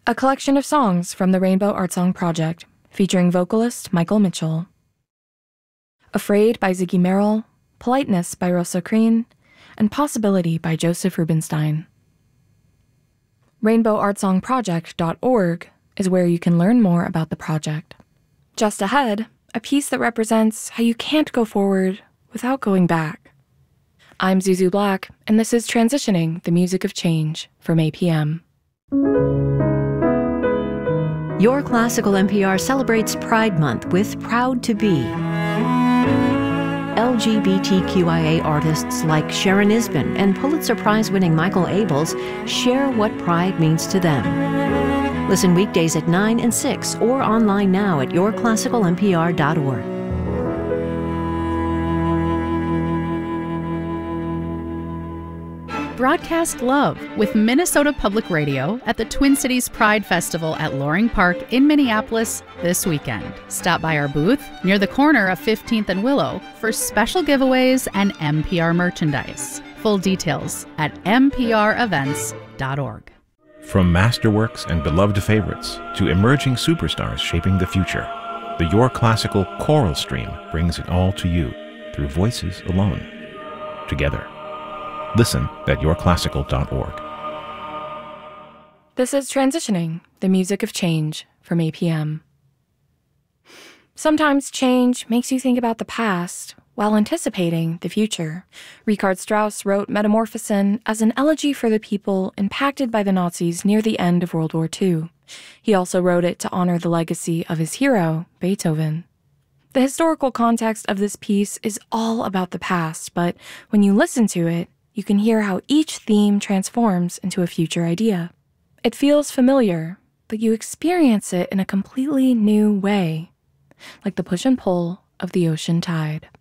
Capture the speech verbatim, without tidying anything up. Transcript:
a collection of songs from the Rainbow Art Song Project, featuring vocalist Michael Mitchell. Afraid by Ziggy Merrill, Politeness by Rosa Creen, and Possibility by Joseph Rubinstein. rainbow art song project dot org is where you can learn more about the project. Just ahead, a piece that represents how you can't go forward without going back. I'm Zuzu Black, and this is Transitioning, the Music of Change from A P M. Your Classical N P R celebrates Pride Month with Proud to Be. L G B T Q I A artists like Sharon Isbin and Pulitzer Prize-winning Michael Abels share what pride means to them. Listen weekdays at nine and six or online now at your classical n p r dot org. Broadcast love with Minnesota Public Radio at the Twin Cities Pride Festival at Loring Park in Minneapolis this weekend. Stop by our booth near the corner of fifteenth and Willow for special giveaways and N P R merchandise. Full details at n p r events dot org. From masterworks and beloved favorites to emerging superstars shaping the future, the Your Classical choral stream brings it all to you through voices alone, together. Listen at your classical dot org. This is Transitioning, the Music of Change from A P M. Sometimes change makes you think about the past while anticipating the future. Richard Strauss wrote Metamorphosen as an elegy for the people impacted by the Nazis near the end of World War Two. He also wrote it to honor the legacy of his hero, Beethoven. The historical context of this piece is all about the past, but when you listen to it, you can hear how each theme transforms into a future idea. It feels familiar, but you experience it in a completely new way, like the push and pull of the ocean tide.